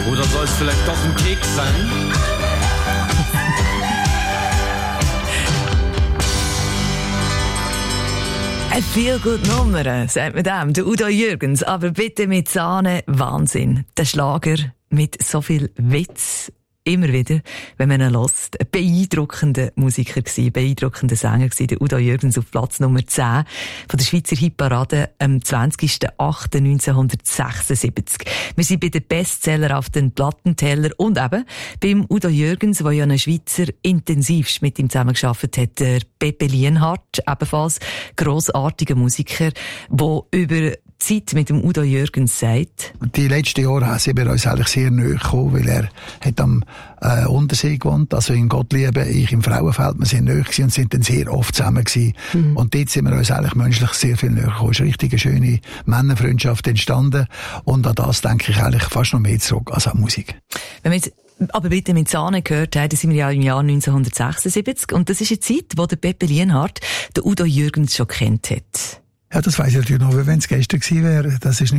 Oder soll es vielleicht doch ein Keks sein? Eine Feel-Good-Nummer, sagt man dem, der Udo Jürgens, aber bitte mit Sahne, Wahnsinn. Der Schlager mit so viel Witz, immer wieder, wenn man ihn hört. Ein beeindruckender Musiker gewesen, beeindruckender Sänger gewesen, der Udo Jürgens auf Platz Nummer 10 von der Schweizer Hitparade am 20.08.1976. Wir sind bei den Bestseller auf den Plattenteller und eben beim Udo Jürgens, der ja ein Schweizer intensivst mit ihm zusammengearbeitet hat, der Pepe Lienhardt, ebenfalls grossartiger Musiker, der über Zeit mit dem Udo Jürgens sagt. Die letzten Jahre sind wir uns eigentlich sehr nahe gekommen, weil er hat am Untersee gewohnt, also in Gottlieben, ich im Frauenfeld. Wir sind nahe gewesen und sind dann sehr oft zusammen gewesen. Und dort sind wir uns eigentlich menschlich sehr viel näher gekommen. Es ist richtig eine schöne Männerfreundschaft entstanden und an das denke ich eigentlich fast noch mehr zurück als an Musik. Wenn wir jetzt aber bitte mit Sahne gehört haben, sind wir ja im Jahr 1976 und das ist eine Zeit, wo der Pepe Lienhardt den Udo Jürgens schon kennt hat. Ja, das weiss ich natürlich noch, wenn es gestern gewesen wäre. Das war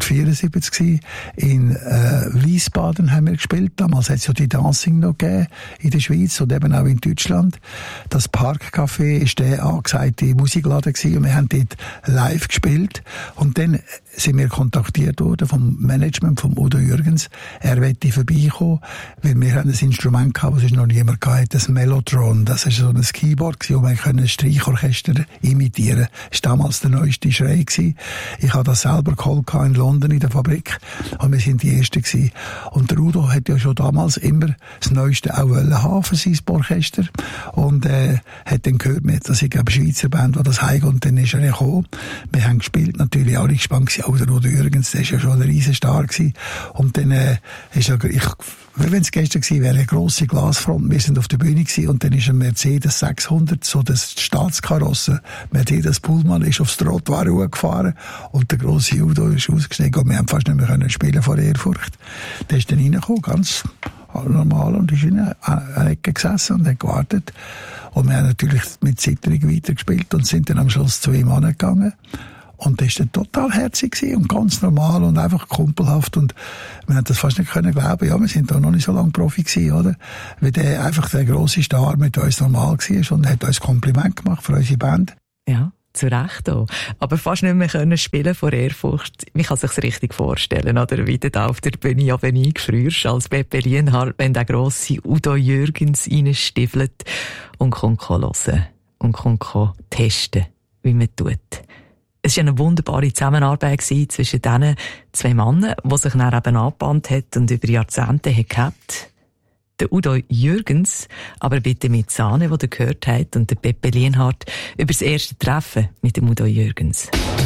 1974 gewesen. In Wiesbaden haben wir gespielt. Damals hat es ja die Dancing noch gegeben in der Schweiz und eben auch in Deutschland. Das Parkcafé ist der angesagte Musikladen gewesen und wir haben dort live gespielt. Und dann sind wir kontaktiert worden vom Management vom Udo Jürgens. Er wollte vorbeikommen, weil wir haben ein Instrument gehabt, das noch niemand hatte, das Mellotron. Das war so ein Keyboard gewesen, wo man ein Streichorchester imitieren konnte. Das war damals der neueste Schrei gewesen. Ich habe das selber geholt in London in der Fabrik und wir sind die Ersten gewesen. Und der Udo hat ja schon damals immer das Neueste auch haben für sein Orchester und hat dann gehört, dass ich eine Schweizer Band, die das heim und dann ist er gekommen. Wir haben gespielt, natürlich alle gespannt gewesen. Auch der Udo Jürgens, der war ja schon ein Riesenstar gewesen. Und dann ist er, wenn es gestern gewesen wäre, eine grosse Glasfront. Wir sind auf der Bühne gewesen und dann ist ein Mercedes 600, so das Staatskarosse, Mercedes Pullman, ist aufs Trottoir gefahren und der grosse Udo ist ausgestiegen und wir haben fast nicht mehr spielen vor Ehrfurcht. Der ist dann reingekommen, ganz normal, und ist in einer Ecke gesessen und hat gewartet. Und wir haben natürlich mit Zitterung weitergespielt und sind dann am Schluss zu ihm angegangen. Und das war dann total herzig und ganz normal und einfach kumpelhaft. Und wir haben das fast nicht können glauben. Ja, wir sind da noch nicht so lange Profi gewesen, oder? Weil der einfach der grosse Star mit uns normal war und hat uns Kompliment gemacht für unsere Band. Ja, zu Recht auch. Aber fast nicht mehr können spielen vor Ehrfurcht. Man kann sich's richtig vorstellen, oder? Wie du da auf der Bühne aber eingefrierst als Pepe Lienhardt, wenn der grosse Udo Jürgens reinstiefelt und kommt hören und kommt testen, wie man tut. Es war eine wunderbare Zusammenarbeit zwischen diesen zwei Männern, die sich dann eben angebahnt hat und über Jahrzehnte hat gehabt. Der Udo Jürgens, aber bitte mit Sahne, die ihr gehört habt, und der Pepe Lienhardt über das erste Treffen mit dem Udo Jürgens.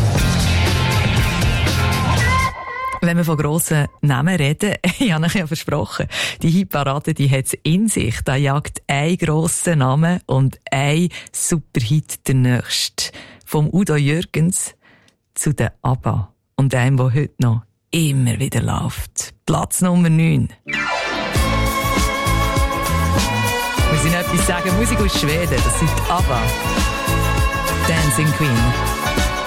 Wenn wir von grossen Namen reden, ich habe euch ja versprochen, die Hitparade, die hat es in sich. Da jagt ein grosser Name und ein Superhit der nächste. Vom Udo Jürgens zu der ABBA. Und einem, der heute noch immer wieder läuft. Platz Nummer 9. Wir müssen etwas sagen. Musik aus Schweden, das sind die ABBA. Dancing Queen.